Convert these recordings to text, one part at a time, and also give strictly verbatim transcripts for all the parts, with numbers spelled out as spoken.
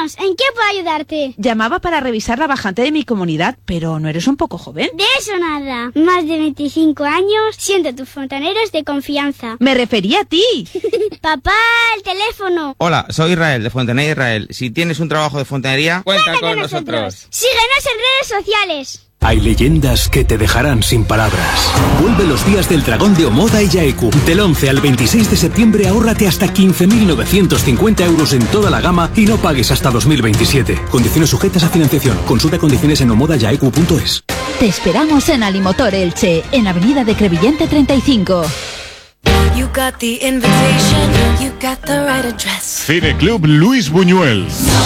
años. ¿En qué puedo ayudarte? Llamaba para revisar la bajante de mi comunidad, pero ¿no eres un poco joven? De eso nada. Más de veinticinco años, siendo tus fontaneros de confianza. Me refería a ti. Papá, el teléfono. Hola, soy Israel, de Fontanería Israel. Si tienes un trabajo de fontanería, cuenta con, con nosotros. nosotros. Síguenos en redes sociales. Hay leyendas que te dejarán sin palabras. Vuelve los días del dragón de Omoda y Yaeku. Del once al veintiséis de septiembre ahórrate hasta quince mil novecientos cincuenta euros en toda la gama y no pagues hasta dos mil veintisiete. Condiciones sujetas a financiación. Consulta condiciones en omoda yaeku punto es. Te esperamos en Alimotor Elche, en Avenida de Crevillente treinta y cinco. You got the invitation, you got the right address. Cineclub Luis Buñuel.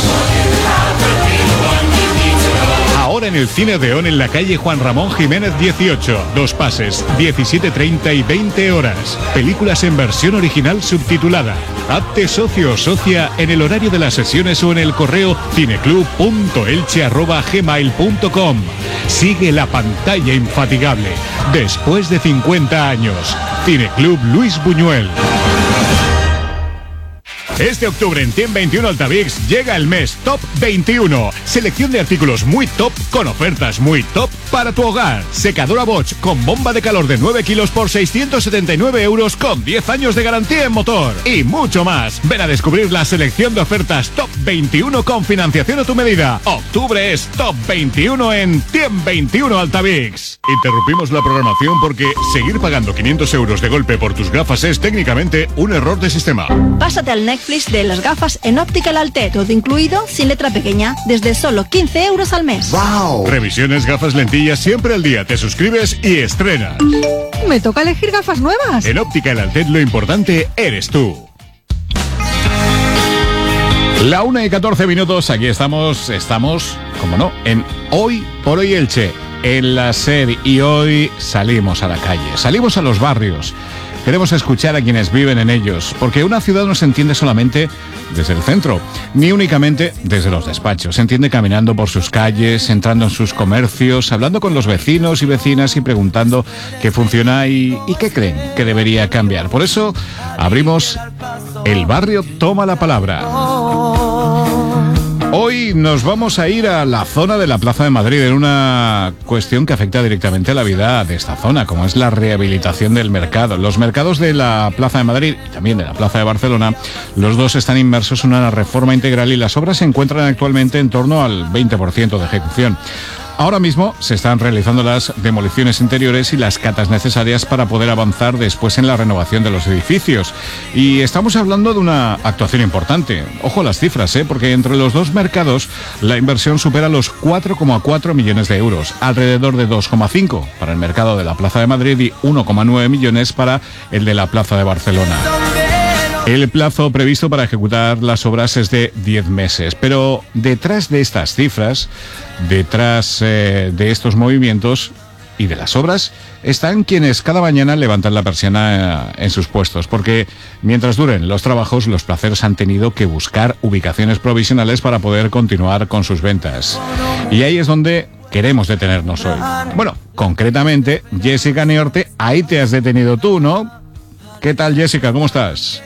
Ahora en el Cine Odeón en la calle Juan Ramón Jiménez dieciocho. Dos pases, diecisiete treinta y veinte horas. Películas en versión original subtitulada. Hazte socio o socia en el horario de las sesiones o en el correo cineclub punto elche arroba gmail punto com. Sigue la pantalla infatigable. Después de cincuenta años. Cineclub Luis Buñuel. Este octubre en Tiem veintiuno Altavix llega el mes Top veintiuno. Selección de artículos muy top con ofertas muy top para tu hogar. Secadora Bosch con bomba de calor de nueve kilos por seiscientos setenta y nueve euros con diez años de garantía en motor. Y mucho más. Ven a descubrir la selección de ofertas Top veintiuno con financiación a tu medida. Octubre es Top veintiuno en Tiem veintiuno Altavix. Interrumpimos la programación porque seguir pagando quinientos euros de golpe por tus gafas es técnicamente un error de sistema. Pásate al Netflix de las gafas en Optical Alte, todo incluido, sin letra pequeña, desde solo quince euros al mes. ¡Wow! Revisiones, gafas, lentillas, siempre al día. Te suscribes y estrenas. Me toca elegir gafas nuevas. En Optical Alte lo importante eres tú. La una y catorce minutos, aquí estamos, estamos, como no, en Hoy por Hoy Elche, en la SER, y hoy salimos a la calle, salimos a los barrios. Queremos escuchar a quienes viven en ellos, porque una ciudad no se entiende solamente desde el centro, ni únicamente desde los despachos. Se entiende caminando por sus calles, entrando en sus comercios, hablando con los vecinos y vecinas y preguntando qué funciona y, y qué creen que debería cambiar. Por eso abrimos El Barrio Toma la Palabra. Hoy nos vamos a ir a la zona de la Plaza de Madrid en una cuestión que afecta directamente a la vida de esta zona, como es la rehabilitación del mercado. Los mercados de la Plaza de Madrid y también de la Plaza de Barcelona, los dos están inmersos en una reforma integral y las obras se encuentran actualmente en torno al veinte por ciento de ejecución. Ahora mismo se están realizando las demoliciones interiores y las catas necesarias para poder avanzar después en la renovación de los edificios. Y estamos hablando de una actuación importante. Ojo a las cifras, ¿eh? Porque entre los dos mercados la inversión supera los cuatro coma cuatro millones de euros, alrededor de dos coma cinco para el mercado de la Plaza de Madrid y uno coma nueve millones para el de la Plaza de Barcelona. El plazo previsto para ejecutar las obras es de diez meses, pero detrás de estas cifras, detrás eh, de estos movimientos y de las obras, están quienes cada mañana levantan la persiana eh, en sus puestos, porque mientras duren los trabajos, los placeros han tenido que buscar ubicaciones provisionales para poder continuar con sus ventas. Y ahí es donde queremos detenernos hoy. Bueno, concretamente, Jessica Niorte, ahí te has detenido tú, ¿no? ¿Qué tal, Jessica? ¿Cómo estás?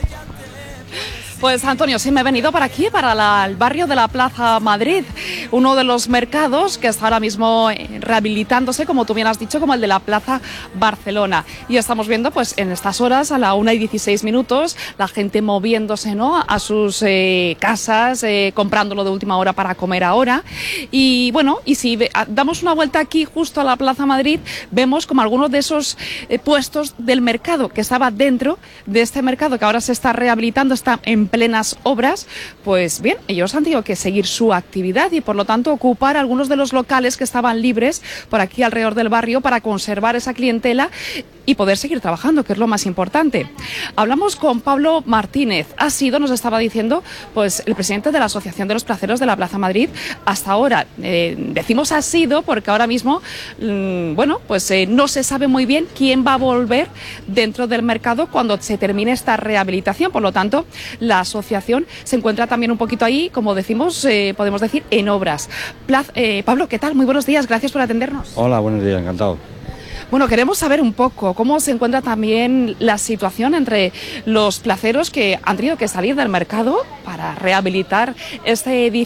Pues Antonio, sí me he venido para aquí, para la, el barrio de la Plaza Madrid, uno de los mercados que está ahora mismo rehabilitándose, como tú bien has dicho, como el de la Plaza Barcelona. Y estamos viendo, pues en estas horas, a la una y dieciséis minutos, la gente moviéndose, ¿no?, a sus eh, casas, eh, comprándolo de última hora para comer ahora. Y bueno, y si ve, damos una vuelta aquí justo a la Plaza Madrid, vemos como algunos de esos eh, puestos del mercado que estaba dentro de este mercado que ahora se está rehabilitando, está en plenas obras, pues bien, ellos han tenido que seguir su actividad y por lo tanto ocupar algunos de los locales que estaban libres por aquí alrededor del barrio para conservar esa clientela y poder seguir trabajando, que es lo más importante. Hablamos con Pablo Martínez. Ha sido, nos estaba diciendo, pues el presidente de la Asociación de los Placeros de la Plaza Madrid. Hasta ahora, eh, decimos ha sido porque ahora mismo, mmm, bueno, pues eh, no se sabe muy bien quién va a volver dentro del mercado cuando se termine esta rehabilitación. Por lo tanto, la asociación se encuentra también un poquito ahí, como decimos, eh, podemos decir, en obras. Plaz, eh, Pablo, ¿qué tal? Muy buenos días, gracias por atendernos. Hola, buenos días, encantado. Bueno, queremos saber un poco cómo se encuentra también la situación entre los placeros que han tenido que salir del mercado para rehabilitar este edificio